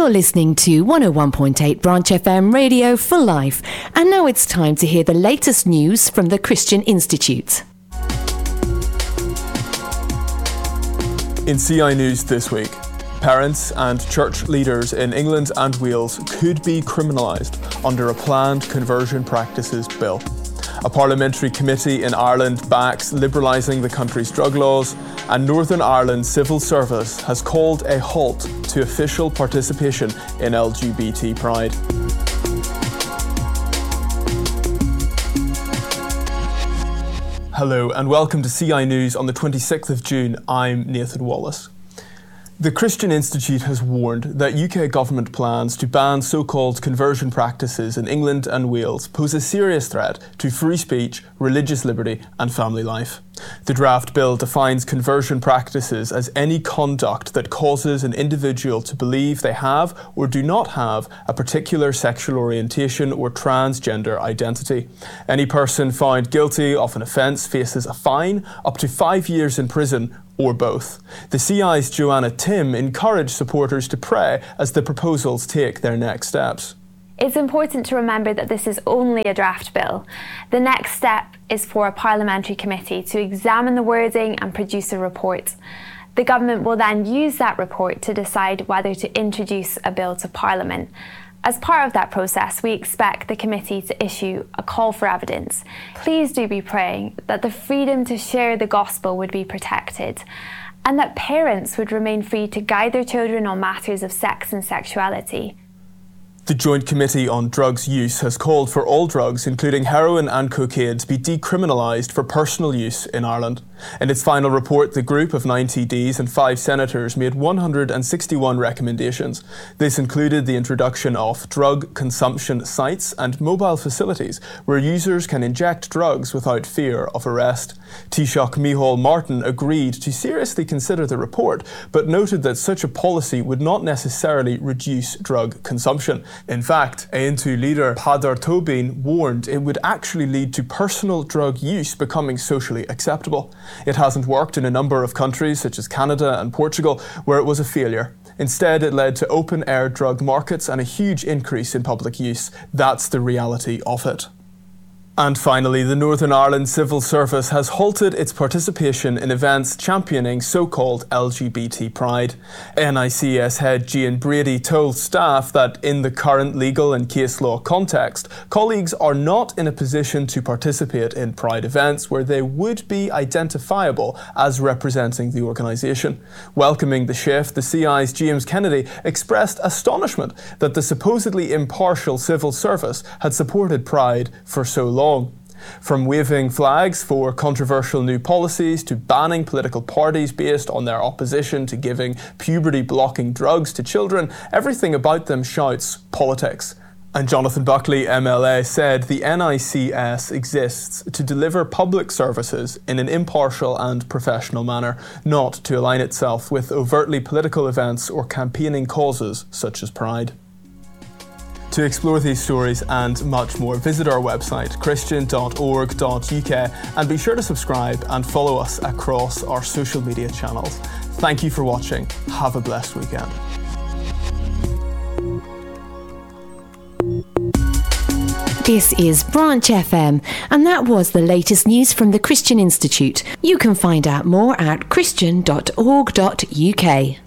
You're listening to 101.8 Branch FM Radio for Life. And now it's time to hear the latest news from the Christian Institute. In CI News this week, parents and church leaders in England and Wales could be criminalised under a planned conversion practices bill. A parliamentary committee in Ireland backs liberalising the country's drug laws, and Northern Ireland Civil Service has called a halt to official participation in LGBT Pride. Hello and welcome to CI News on the 26th of June. I'm Nathan Wallace. The Christian Institute has warned that UK government plans to ban so-called conversion practices in England and Wales pose a serious threat to free speech, religious liberty and family life. The draft bill defines conversion practices as any conduct that causes an individual to believe they have or do not have a particular sexual orientation or transgender identity. Any person found guilty of an offence faces a fine, up to 5 years in prison, or both. The CI's Joanna Tim encouraged supporters to pray as the proposals take their next steps. It's important to remember that this is only a draft bill. The next step is for a parliamentary committee to examine the wording and produce a report. The government will then use that report to decide whether to introduce a bill to Parliament. As part of that process, we expect the committee to issue a call for evidence. Please do be praying that the freedom to share the gospel would be protected, and that parents would remain free to guide their children on matters of sex and sexuality. The Joint Committee on Drugs Use has called for all drugs, including heroin and cocaine, to be decriminalised for personal use in Ireland. In its final report, the group of 9 TDs and 5 senators made 161 recommendations. This included the introduction of drug consumption sites and mobile facilities where users can inject drugs without fear of arrest. Taoiseach Micheál Martin agreed to seriously consider the report, but noted that such a policy would not necessarily reduce drug consumption. In fact, ANTU leader Peadar Tóibín warned it would actually lead to personal drug use becoming socially acceptable. It hasn't worked in a number of countries such as Canada and Portugal, where it was a failure. Instead, it led to open-air drug markets and a huge increase in public use. That's the reality of it. And finally, the Northern Ireland Civil Service has halted its participation in events championing so-called LGBT Pride. NICS head Gian Brady told staff that in the current legal and case law context, colleagues are not in a position to participate in Pride events where they would be identifiable as representing the organisation. Welcoming the shift, the CI's James Kennedy expressed astonishment that the supposedly impartial civil service had supported Pride for so long. From waving flags for controversial new policies to banning political parties based on their opposition to giving puberty-blocking drugs to children, everything about them shouts politics. And Jonathan Buckley, MLA, said the NICS exists to deliver public services in an impartial and professional manner, not to align itself with overtly political events or campaigning causes such as Pride. To explore these stories and much more, visit our website, christian.org.uk, and be sure to subscribe and follow us across our social media channels. Thank you for watching. Have a blessed weekend. This is Branch FM, and that was the latest news from the Christian Institute. You can find out more at christian.org.uk.